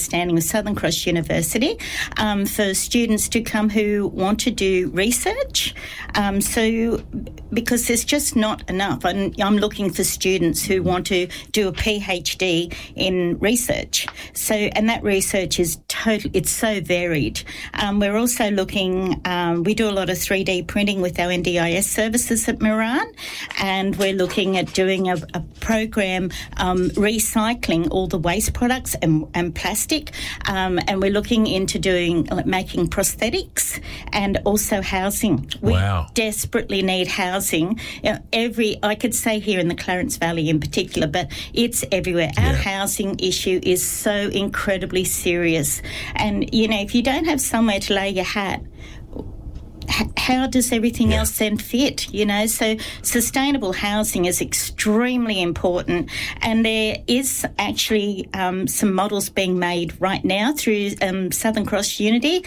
standing with Southern Cross University for students to come who want to do research. So because there's just not enough. I'm looking for students who want to do a PhD in research. So, and that research is it's so varied. We're also looking, we do a lot of 3D printing with our NDIS services at Moran, and we're looking at doing a program recycling all the waste products and plastic, and we're looking into making prosthetics and also housing. We desperately need housing. I could say here in the Clarence Valley in particular, but it's everywhere. Our housing issue is so incredibly serious. And, if you don't have somewhere to lay your hat, how does everything else then fit? So sustainable housing is extremely important, and there is actually some models being made right now through Southern Cross University,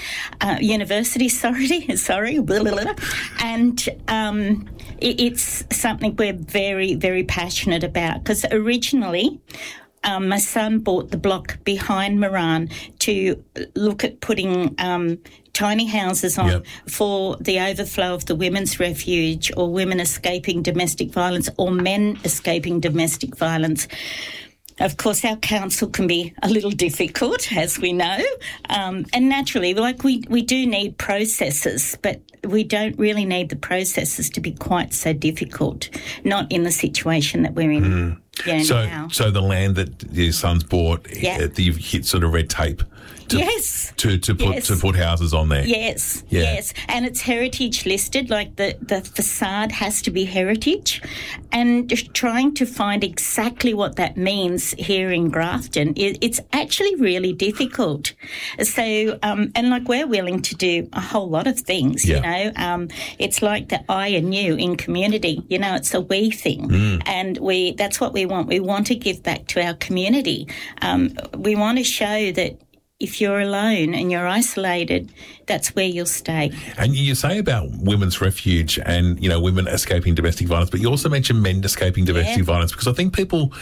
and it's something we're very, very passionate about, because originally my son bought the block behind Moran to look at putting tiny houses on for the overflow of the women's refuge, or women escaping domestic violence, or men escaping domestic violence. Of course, our council can be a little difficult, as we know, and naturally, we do need processes, but we don't really need the processes to be quite so difficult, not in the situation that we're in now. So the land that your son's bought, you've hit sort of red tape to put houses on there. Yes, and it's heritage listed, like the facade has to be heritage, and trying to find exactly what that means here in Grafton, it's actually really difficult. So, and we're willing to do a whole lot of things, it's like the I and you in community, it's a we thing, and that's what we want. We want to give back to our community. We want to show that if you're alone and you're isolated, that's where you'll stay. And you say about women's refuge and, women escaping domestic violence, but you also mentioned men escaping domestic violence, because I think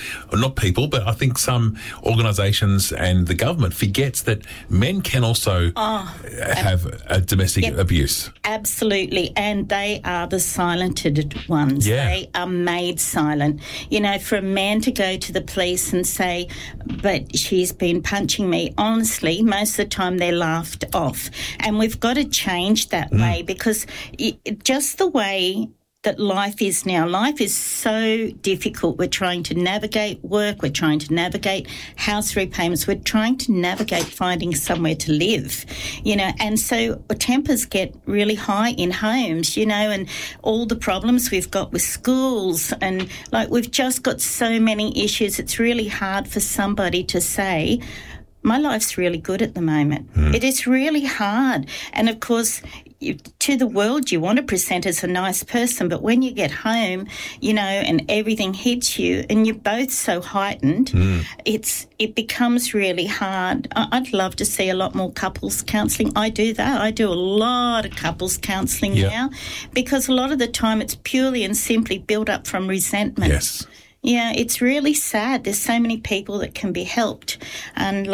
I think some organisations and the government forgets that men can also have a domestic abuse. Absolutely, and they are the silented ones. They are made silent. For a man to go to the police and say, but she's been punching me, honestly, most of the time they're laughed off. And we've got to change that way, because just the way that life is now, life is so difficult. We're trying to navigate work, we're trying to navigate house repayments, we're trying to navigate finding somewhere to live, and so tempers get really high in homes, and all the problems we've got with schools, and we've just got so many issues. It's really hard for somebody to say, my life's really good at the moment. It is really hard. And, of course, to the world you want to present as a nice person, but when you get home, and everything hits you and you're both so heightened, it becomes really hard. I'd love to see a lot more couples counselling. I do that. I do a lot of couples counselling now, because a lot of the time it's purely and simply built up from resentment. Yes. Yeah, it's really sad. There's so many people that can be helped. And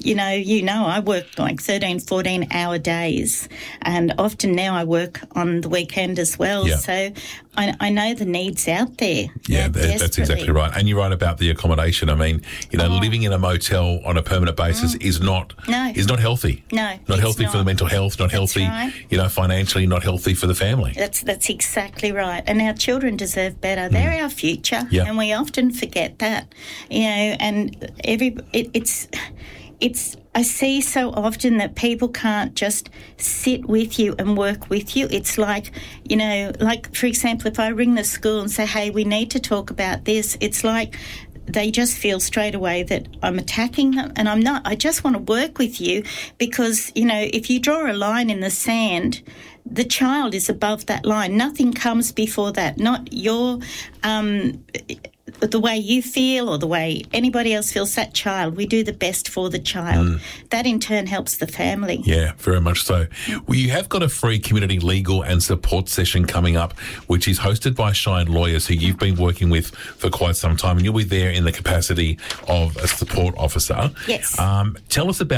I work 13, 14-hour days. And often now I work on the weekend as well. Yeah. So I know the need's out there. Yeah, that's exactly right. And you're right about the accommodation. I mean, living in a motel on a permanent basis is not healthy. No, not healthy for the mental health. Not healthy, financially. Not healthy for the family. That's exactly right. And our children deserve better. They're our future, and we often forget that. And it's. I see so often that people can't just sit with you and work with you. It's like, for example, if I ring the school and say, hey, we need to talk about this, it's like they just feel straight away that I'm attacking them, and I'm not. I just want to work with you because, if you draw a line in the sand, the child is above that line. Nothing comes before that, not your the way you feel or the way anybody else feels, that child, we do the best for the child. That in turn helps the family. Yeah, very much so. Well, you have got a free community legal and support session coming up, which is hosted by Shine Lawyers, who you've been working with for quite some time, and you'll be there in the capacity of a support officer. Yes. Tell us about